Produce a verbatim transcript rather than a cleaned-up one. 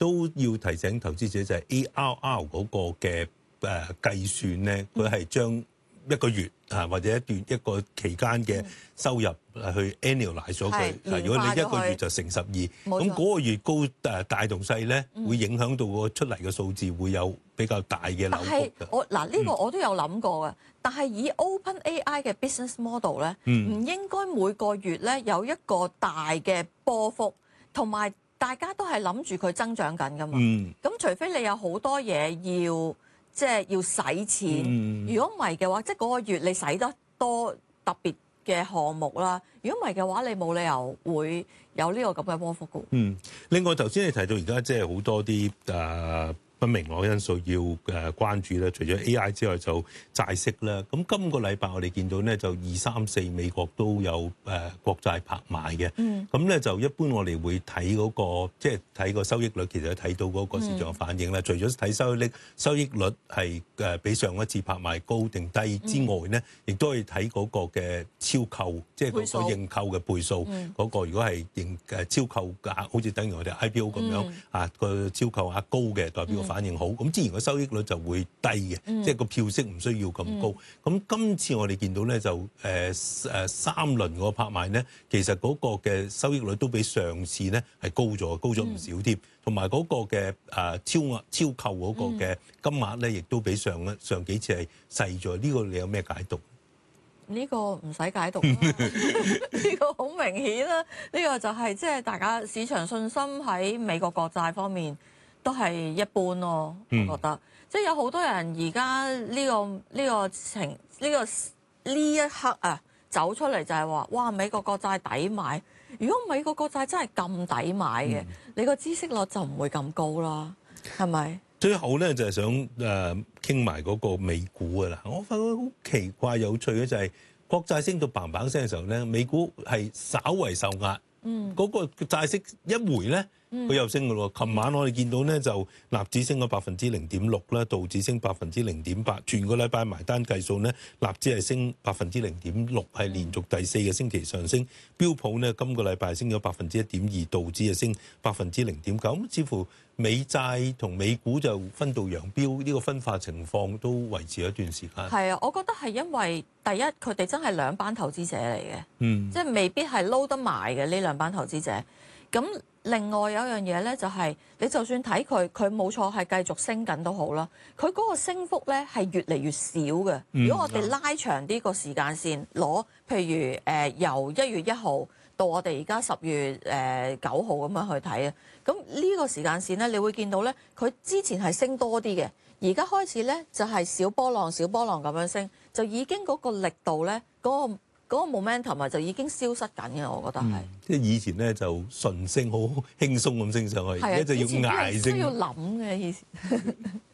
都要提醒投資者就係 A R R 嗰個嘅誒計算咧，佢係將一個月啊或者一段一個期間嘅收入去 annualize 咗佢。如果你一個月就乘十二，咁嗰個月高誒大同細咧，會影響到個出嚟嘅數字會有比較大嘅扭曲嘅。 我嗱呢個我都有諗過嘅，但係以 OpenAI 嘅 business model 咧，唔應該每個月咧有一個大嘅波幅，同埋大家都係諗住佢增長緊㗎嘛。咁除非你有好多嘢要即係要使錢，如果唔係嘅話，即係嗰個月你使得多特別嘅項目啦。如果唔係嘅話，你冇理由會有呢個咁嘅波幅㗎。嗯， 另外頭先你提到而家即係好多啲誒。呃不明朗因素要誒關注咧，除咗 A I 之外，就債息啦。咁今個禮拜我哋見到咧，就二三四美國都有誒國債拍賣嘅。咁咧、嗯、就一般我哋會睇嗰、嗰個，即係睇個收益率，其實睇到嗰個市場反應啦。嗯、除咗睇收益率，收益率係誒比上一次拍賣高定低之外咧，亦都係睇嗰個嘅超購，即係嗰個認購嘅倍數。嗰、嗯嗰個如果係認誒超購價，好似等於我哋 I P O 咁樣、嗯、啊，個超購額高嘅，代表個反應好，咁自然個收益率就會低嘅，嗯、即係個票息唔需要咁高。咁、嗯、今次我哋見到咧就誒誒、呃、三輪個拍賣咧，其實嗰個嘅收益率都比上次咧係高咗，高咗唔少添。同埋嗰個嘅誒、呃、超額超購嗰個嘅金額咧，亦都比上一上幾次係細咗。呢、這個你有咩解讀？ 呢個唔使解讀啦，呢個好明顯啦。呢、這個就係即係大家市場信心喺美國國債方面都係一般咯，我覺得，嗯、即係有好多人而家呢個呢、呢個情呢、呢個呢一刻啊走出嚟就係話，哇！美國國債抵買。如果美國國債真係咁抵買嘅，嗯、你個孳息率就唔會咁高啦，係咪？ 最後咧就係想誒傾埋嗰個美股㗎啦。我發覺好奇怪有趣嘅就係國債升到砰砰聲嘅時候咧，美股係稍為受壓。嗯，嗰個債息一回咧，佢又升㗎咯。琴晚我哋見到咧就納指升咗百分之零點六啦，道指升百分之零點八，全個禮拜埋單計數咧，納指係升百分之零點六，係連續第四個星期上升。標普咧今個禮拜升咗百分之一點二，道指係升百分之零點九。咁似乎美債同美股就分道揚鑣，呢個分化情況都維持一段時間。 係啊，我覺得係因為第一佢哋真係兩班投資者嚟嘅，嗯，即係未必係撈得埋嘅呢兩班投資者。咁另外有一樣嘢咧，就係你就算睇佢，佢冇錯係繼續升緊都好啦。佢嗰個升幅咧係越嚟越少嘅。如果我哋拉長啲個時間線，攞譬如誒、呃、由一月一號到我哋而家十月誒九號咁樣去睇啊，咁呢個時間線咧，你會見到咧，佢之前係升多啲嘅，而家開始咧就係小波浪、小波浪咁樣升，就已經嗰個力度咧嗰個。嗰個 momentum 就已經消失緊嘅，我覺得係。 即係、嗯、以前咧就順升，好輕鬆咁升上去，而家、啊、就要捱升。 需要諗嘅意思。